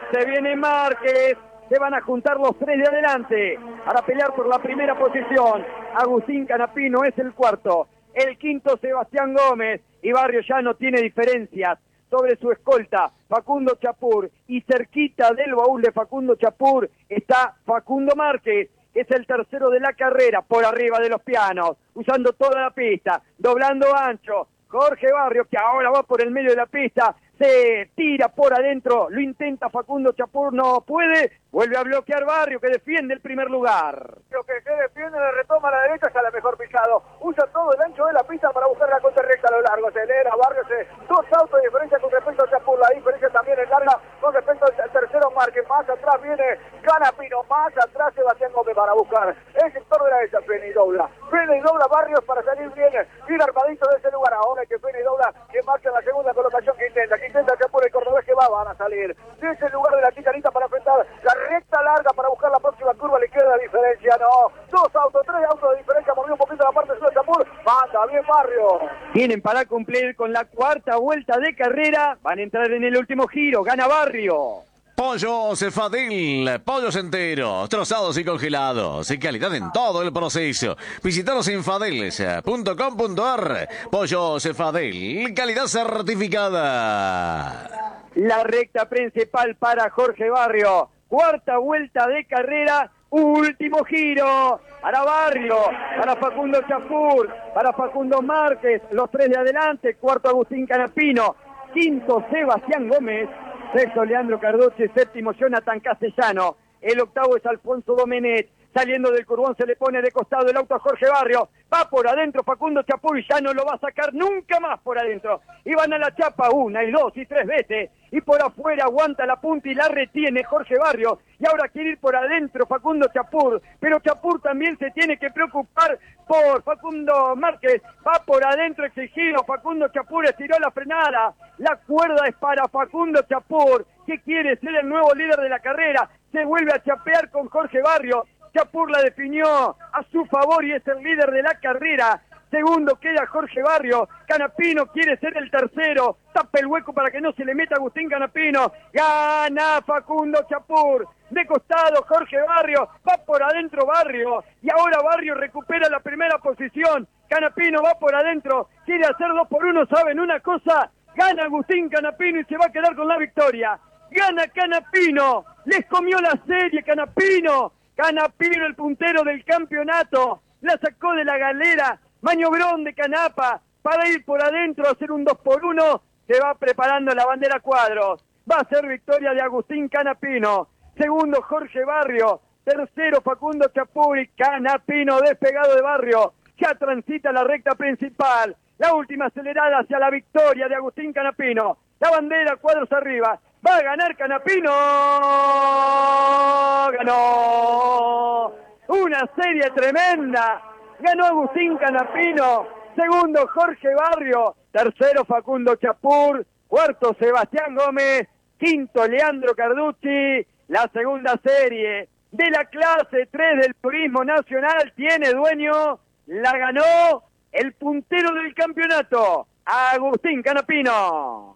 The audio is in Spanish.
Se viene Márquez. Se van a juntar los tres de adelante para pelear por la primera posición. Agustín Canapino es el cuarto. El quinto, Sebastián Gómez. Y Barrio ya no tiene diferencias sobre su escolta, Facundo Chapur. Y cerquita del baúl de Facundo Chapur está Facundo Márquez, que es el tercero de la carrera, por arriba de los pianos, usando toda la pista, doblando ancho. Jorge Barrio, que ahora va por el medio de la pista, se tira por adentro, lo intenta Facundo Chapur, no puede, vuelve a bloquear Barrio, que defiende el primer lugar. Lo que defiende, le retoma a la derecha, está la mejor pisado, usa todo el ancho de la pista para buscar la contra recta a lo largo, acelera Barrio, dos autos de diferencia con respecto a Chapur, la diferencia también es larga con respecto al tercero Márquez, más atrás viene Canapino, más atrás Sebastián Gómez para buscar el sector de la derecha, frena y dobla Barrios para salir bien armadito de ese lugar, ahora que frena y dobla, que marcha en la segunda colocación que intenta Chapur, el cordobés que van a salir de ese lugar de la chicanita para enfrentar la recta larga para buscar la próxima curva, le queda la diferencia, no, tres autos de diferencia, movió un poquito la parte sur de Chapur, manda bien Barrio. Tienen para cumplir con la cuarta vuelta de carrera, van a entrar en el último giro, gana Barrio. Pollos Cefadil, pollos enteros, trozados y congelados, y calidad en todo el proceso. Visítanos en fadeles.com.ar. Pollos Cefadil, calidad certificada. La recta principal para Jorge Barrio, cuarta vuelta de carrera, último giro, para Barrio, para Facundo Chapur, para Facundo Márquez, los tres de adelante, cuarto Agustín Canapino, quinto Sebastián Gómez, sexto Leandro Carducci, séptimo Jonathan Castellano, el octavo es Alfonso Domenech. Saliendo del curbón se le pone de costado el auto a Jorge Barrio, va por adentro Facundo Chapur y ya no lo va a sacar nunca más por adentro. Y van a la chapa una y dos y tres veces, y por afuera aguanta la punta y la retiene Jorge Barrio. Y ahora quiere ir por adentro Facundo Chapur, pero Chapur también se tiene que preocupar por Facundo Márquez. Va por adentro exigido, Facundo Chapur estiró la frenada. La cuerda es para Facundo Chapur, que quiere ser el nuevo líder de la carrera. Se vuelve a chapear con Jorge Barrio. Chapur la definió a su favor y es el líder de la carrera. Segundo queda Jorge Barrio. Canapino quiere ser el tercero. Tapa el hueco para que no se le meta Agustín Canapino. Gana Facundo Chapur. De costado Jorge Barrio. Va por adentro Barrio. Y ahora Barrio recupera la primera posición. Canapino va por adentro. Quiere hacer 2-1. ¿Saben una cosa? Gana Agustín Canapino y se va a quedar con la victoria. Gana Canapino. Les comió la serie Canapino. Canapino, el puntero del campeonato, la sacó de la galera, maniobrón de Canapa, para ir por adentro a hacer un 2-1, se va preparando la bandera cuadros, va a ser victoria de Agustín Canapino, segundo Jorge Barrio, tercero Facundo Chapur y Canapino despegado de Barrio, ya transita la recta principal, la última acelerada hacia la victoria de Agustín Canapino, la bandera cuadros arriba, va a ganar Canapino, ganó, una serie tremenda, ganó Agustín Canapino, segundo Jorge Barrio, tercero Facundo Chapur, cuarto Sebastián Gómez, quinto Leandro Carducci. La segunda serie de la clase 3 del Turismo Nacional tiene dueño, la ganó el puntero del campeonato, Agustín Canapino.